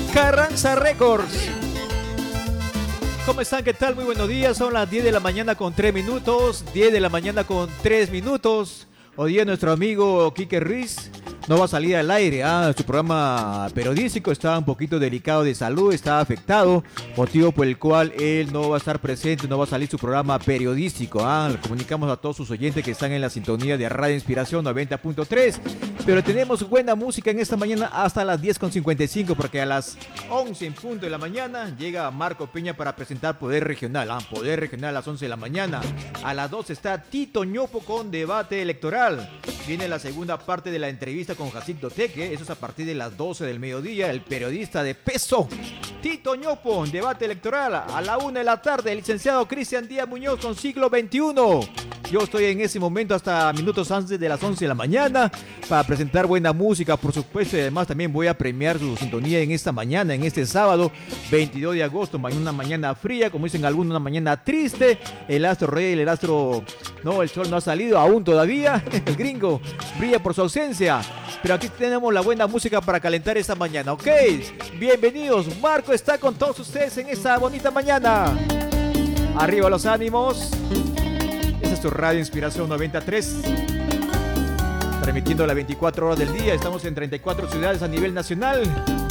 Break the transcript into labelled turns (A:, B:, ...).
A: Carranza Records. ¿Cómo están? ¿Qué tal? Muy buenos días. Son las 10 de la mañana con 3 minutos. 10 de la mañana con 3 minutos. Hoy día nuestro amigo Quique Ruiz no va a salir al aire. Su programa periodístico está un poquito delicado de salud, está afectado, motivo por el cual él no va a estar presente, no va a salir su programa periodístico. Le comunicamos a todos sus oyentes que están en la sintonía de Radio Inspiración 90.3. Pero tenemos buena música en esta mañana hasta las 10:55, porque a las 11 en punto de la mañana llega Marco Peña para presentar Poder Regional. Poder Regional a las 11 de la mañana. A las 12 está Tito Ñopo con Debate Electoral. Viene la segunda parte de la entrevista con Jacinto Teque. Eso es a partir de las 12 del mediodía. El periodista de peso, Tito Ñopo, en Debate Electoral. A la 1 de la tarde, el licenciado Cristian Díaz Muñoz con Siglo XXI. Yo estoy en ese momento hasta minutos antes de las 11 de la mañana para presentar buena música, por supuesto, y además también voy a premiar su sintonía en esta mañana, en este sábado 22 de agosto, una mañana fría, como dicen algunos, una mañana triste. El astro rey, el astro, no, el sol no ha salido aún todavía, el gringo brilla por su ausencia, pero aquí tenemos la buena música para calentar esta mañana, ¿ok? Bienvenidos, Marco está con todos ustedes en esta bonita mañana. Arriba los ánimos. Esta es tu Radio Inspiración 93. Transmitiendo las 24 horas del día. Estamos en 34 ciudades a nivel nacional.